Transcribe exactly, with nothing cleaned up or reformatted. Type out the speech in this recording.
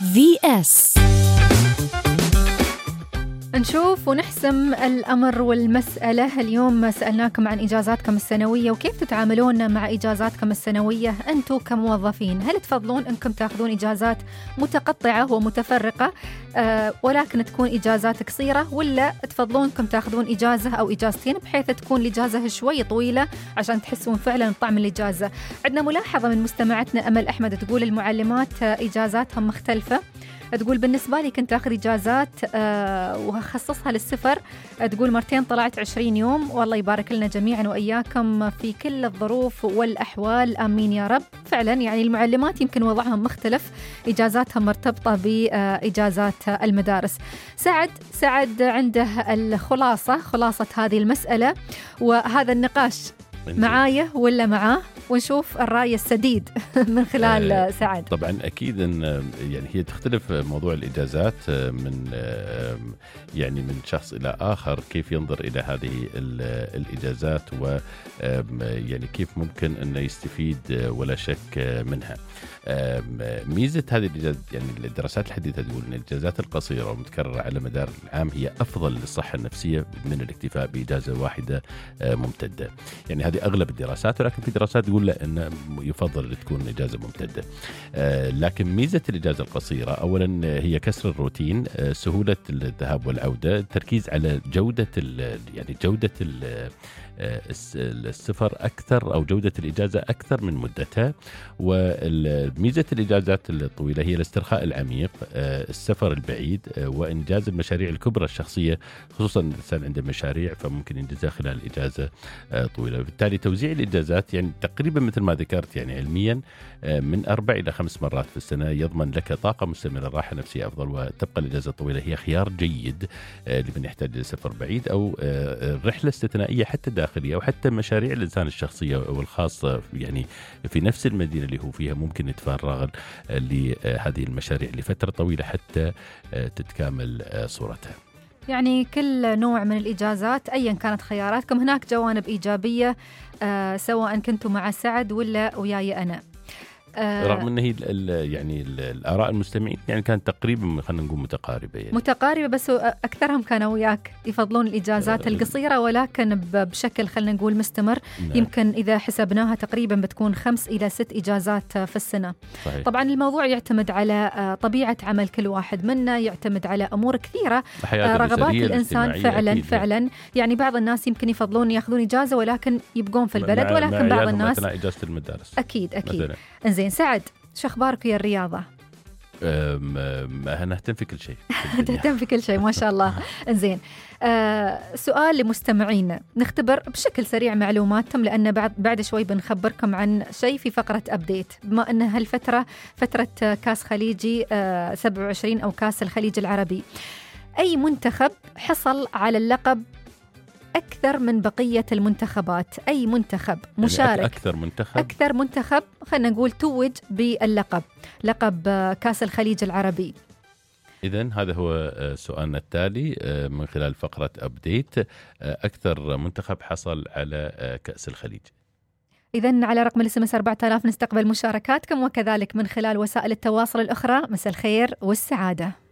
في اس. نشوف ونحسم الأمر والمسألة. اليوم سألناكم عن إجازاتكم السنوية وكيف تتعاملون مع إجازاتكم السنوية أنتم كموظفين. هل تفضلون أنكم تأخذون إجازات متقطعة ومتفرقة آه ولكن تكون إجازات قصيرة، ولا تفضلون أنكم تأخذون إجازة أو إجازتين بحيث تكون الإجازة شوي طويلة عشان تحسون فعلا طعم الإجازة؟ عندنا ملاحظة من مستمعتنا أمل أحمد تقول المعلمات إجازاتهم مختلفة. تقول بالنسبة لي كنت أخذ إجازات أه وخصصها للسفر. تقول مرتين طلعت عشرين يوم، والله يبارك لنا جميعا وإياكم في كل الظروف والأحوال، آمين يا رب. فعلا يعني المعلمات يمكن وضعهم مختلف، إجازاتهم مرتبطة بإجازات المدارس. سعد سعد عنده الخلاصة، خلاصة هذه المسألة وهذا النقاش معايا ولا معاه، ونشوف الرأي السديد من خلال آه سعد. طبعا أكيد أن يعني هي تختلف موضوع الإجازات من يعني من شخص إلى آخر، كيف ينظر إلى هذه الإجازات و يعني كيف ممكن أنه يستفيد ولا شك منها. ميزة هذه الإجازات يعني الدراسات الحديثة تقول أن الإجازات القصيرة والمتكررة على مدار العام هي أفضل للصحة النفسية من الاكتفاء بإجازة واحدة ممتدة. يعني هذه أغلب الدراسات، ولكن في دراسات تقول لا أن يفضل تكون إجازة ممتدة. لكن ميزة الإجازة القصيرة أولا هي كسر الروتين، سهولة الذهاب والعودة، التركيز على جودة يعني جودة السفر أكثر أو جودة الإجازة أكثر من مدتها. وميزة الإجازات الطويلة هي الاسترخاء العميق، السفر البعيد، وإنجاز المشاريع الكبرى الشخصية، خصوصا الإنسان عنده مشاريع فممكن ينجزها خلال إجازة طويلة. بالتالي توزيع الإجازات يعني تقريبا مثل ما ذكرت يعني علميا من أربع إلى خمس مرات في السنة يضمن لك طاقة مستمرة، راحة نفسية أفضل، وتبقى الإجازة الطويلة هي خيار جيد لمن يحتاج لسفر بعيد أو رحلة استثنائية حتى داخلية أو حتى مشاريع الإنسان الشخصية والخاصة يعني في نفس المدينة اللي هو فيها، ممكن يتفرغ لهذه المشاريع لفترة طويلة حتى تتكامل صورتها. يعني كل نوع من الإجازات أيا كانت خياراتكم هناك جوانب إيجابية آه سواء كنتم مع سعد ولا وياي أنا. آه رغم أن هي ال يعني ال الآراء المستمعين يعني كانت تقريبا خلينا نقول متقاربة يعني. متقاربة بس أكثرهم كانوا وياك يفضلون الإجازات آه القصيرة ولكن بشكل خلينا نقول مستمر. نعم. يمكن إذا حسبناها تقريبا بتكون خمس إلى ست إجازات في السنة. صحيح. طبعا الموضوع يعتمد على طبيعة عمل كل واحد منا، يعتمد على أمور كثيرة، رغبات الإنسان فعلا فعلا. يعني بعض الناس يمكن يفضلون يأخذون إجازة ولكن يبقون في البلد، ولكن بعض الناس إجازة المدارس. أكيد أكيد. إنزين سعد، شو أخبارك يا الرياضة؟ أنا نهتم في كل شيء. تهتم في كل شيء ما شاء الله. إنزين آه سؤال لمستمعينا، نختبر بشكل سريع معلوماتهم لأن بعد بعد شوي بنخبركم عن شيء في فقرة أبديت، بما أن هالفترة فترة كاس خليجي آه سبعة وعشرين أو كاس الخليج العربي. أي منتخب حصل على اللقب أكثر من بقية المنتخبات؟ أي منتخب مشارك يعني أكثر منتخب أكثر منتخب خلينا نقول توج باللقب، لقب كأس الخليج العربي؟ إذن هذا هو سؤالنا التالي من خلال فقرة أبديت، أكثر منتخب حصل على كأس الخليج. إذن على رقم الاس ام اس أربعة آلاف نستقبل مشاركاتكم وكذلك من خلال وسائل التواصل الأخرى. مساء الخير والسعادة.